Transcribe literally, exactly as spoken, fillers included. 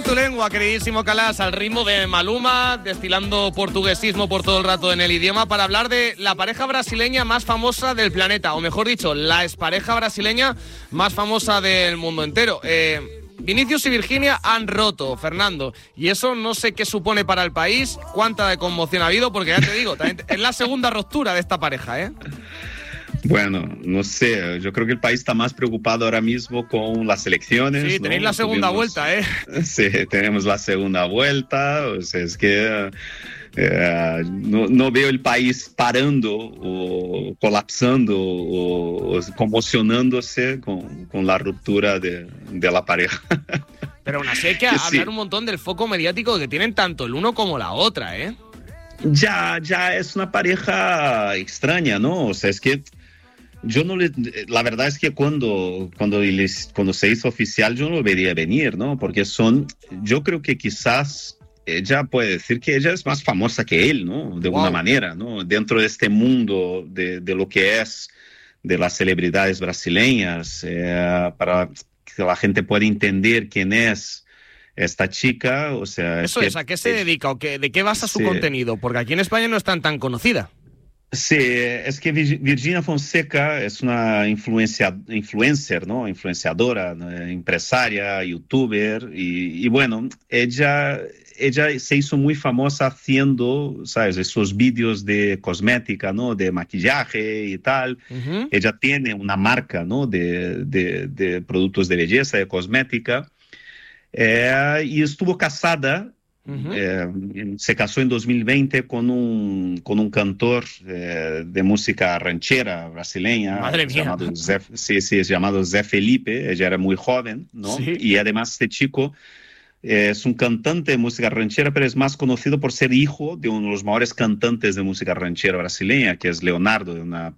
tu lengua, queridísimo Calas, al ritmo de Maluma, destilando portuguesismo por todo el rato en el idioma, para hablar de la pareja brasileña más famosa del planeta, o mejor dicho, la expareja brasileña más famosa del mundo entero. Eh, Vinicius y Virginia han roto, Fernando, y eso no sé qué supone para el país, cuánta de conmoción ha habido, porque ya te digo, también es la segunda ruptura de esta pareja, ¿eh? Bueno, no sé, yo creo que el país está más preocupado ahora mismo con las elecciones. Sí, tenéis ¿no? la segunda Tuvimos, vuelta, ¿eh? Sí, tenemos la segunda vuelta, o sea, es que eh, no, no veo el país parando o colapsando o, o conmocionándose con, con la ruptura de, de la pareja. Pero aún así hay que Sí. hablar un montón del foco mediático que tienen tanto el uno como la otra, ¿eh? Ya, ya es una pareja extraña, ¿no? O sea, es que yo no le, la verdad es que cuando, cuando, les, cuando se hizo oficial yo no lo vería venir, ¿no? Porque son, yo creo que quizás ella puede decir que ella es más famosa que él, ¿no? De alguna Wow. manera, ¿no? Dentro de este mundo de, de lo que es de las celebridades brasileñas, eh, para que la gente pueda entender quién es esta chica, o sea... Eso que, es, ¿a qué se dedica o qué, de qué basa su sí. contenido? Porque aquí en España no es tan, tan conocida. Sí, es que Virginia Fonseca es una influencia, influencer, ¿no? Influenciadora, ¿no? Empresaria, youtuber, y, y bueno, ella, ella se hizo muy famosa haciendo, ¿sabes? Esos vídeos de cosmética, ¿no? De maquillaje y tal. Uh-huh. Ella tiene una marca, ¿no? De, de, de productos de belleza, de cosmética, eh, y estuvo casada. Uh-huh. Eh, se casó en dos mil veinte con un, con un cantor eh, de música ranchera brasileña. Madre mía. Llamado Zé, sí, sí, es llamado Zé Felipe. Ella era muy joven, ¿no? Sí. Y además este chico eh, es un cantante de música ranchera, pero es más conocido por ser hijo de uno de los mejores cantantes de música ranchera brasileña, que es Leonardo, de una